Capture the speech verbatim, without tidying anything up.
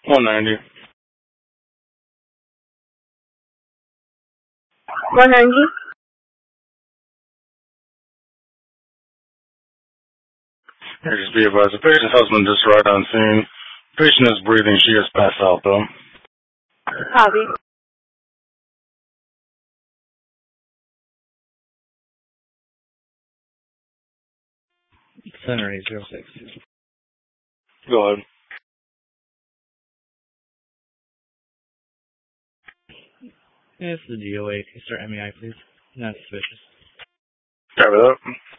one ninety. one ninety. Here, just be advised, the patient's husband just arrived on scene. Patient is breathing. She has passed out, though. Copy. Center eight zero six. Go ahead. Yes, the G O A. Can you start M E I, please? Not suspicious. Copy that.